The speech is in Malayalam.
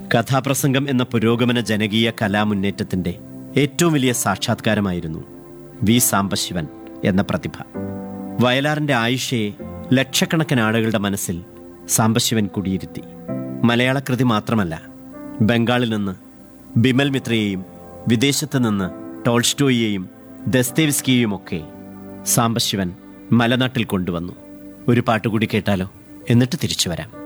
കഥാപ്രസംഗം എന്ന പുരോഗമന ജനകീയ കലാമുന്നേറ്റത്തിൻ്റെ ഏറ്റവും വലിയ സാക്ഷാത്കാരമായിരുന്നു വി സാംബശിവൻ എന്ന പ്രതിഭ. വയലാറിൻ്റെ ആയിഷയെ ലക്ഷക്കണക്കിന് ആളുകളുടെ മനസ്സിൽ സാംബശിവൻ കുടിയിരുത്തി. മലയാളകൃതി മാത്രമല്ല, ബംഗാളിൽ നിന്ന് ബിമൽ മിത്രയെയും വിദേശത്ത് നിന്ന് ടോൾസ്റ്റോയിയെയും ദസ്തേവ്സ്കിയെയുമൊക്കെ സാംബശിവൻ മലനാട്ടിൽ കൊണ്ടുവന്നു. ഒരു പാട്ടുകൂടി കേട്ടാലോ? എന്നിട്ട് തിരിച്ചു വരാം.